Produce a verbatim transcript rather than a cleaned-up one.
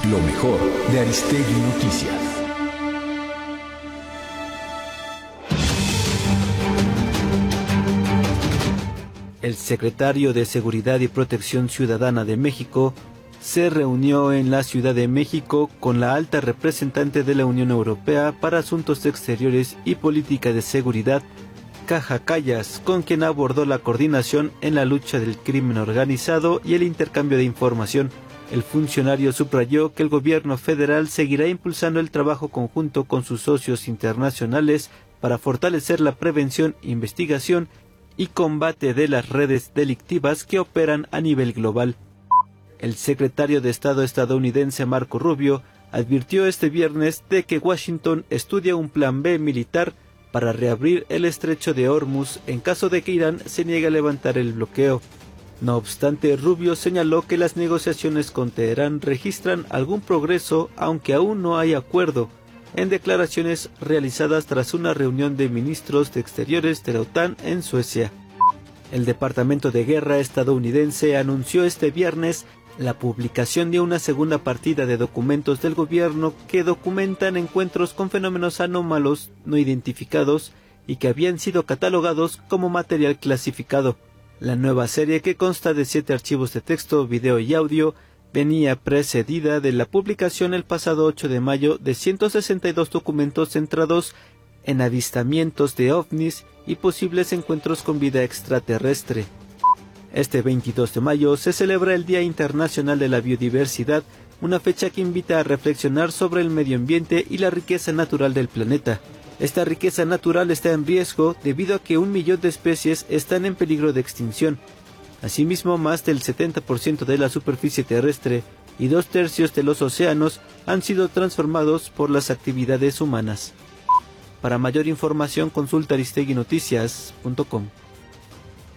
Lo mejor de Aristegui Noticias. El secretario de Seguridad y Protección Ciudadana de México se reunió en la Ciudad de México con la alta representante de la Unión Europea para Asuntos Exteriores y Política de Seguridad, Kaja Kallas, con quien abordó la coordinación en la lucha del crimen organizado y el intercambio de información. El funcionario subrayó que el gobierno federal seguirá impulsando el trabajo conjunto con sus socios internacionales para fortalecer la prevención, investigación y combate de las redes delictivas que operan a nivel global. El secretario de Estado estadounidense Marco Rubio advirtió este viernes de que Washington estudia un plan B militar para reabrir el estrecho de Hormuz en caso de que Irán se niegue a levantar el bloqueo. No obstante, Rubio señaló que las negociaciones con Teherán registran algún progreso, aunque aún no hay acuerdo, en declaraciones realizadas tras una reunión de ministros de Exteriores de la OTAN en Suecia. El Departamento de Guerra estadounidense anunció este viernes la publicación de una segunda partida de documentos del gobierno que documentan encuentros con fenómenos anómalos no identificados y que habían sido catalogados como material clasificado. La nueva serie, que consta de siete archivos de texto, video y audio, venía precedida de la publicación el pasado ocho de mayo de ciento sesenta y dos documentos centrados en avistamientos de ovnis y posibles encuentros con vida extraterrestre. Este veintidós de mayo se celebra el Día Internacional de la Biodiversidad, una fecha que invita a reflexionar sobre el medio ambiente y la riqueza natural del planeta. Esta riqueza natural está en riesgo debido a que un millón de especies están en peligro de extinción. Asimismo, más del setenta por ciento de la superficie terrestre y dos tercios de los océanos han sido transformados por las actividades humanas. Para mayor información, consulta aristegui noticias punto com.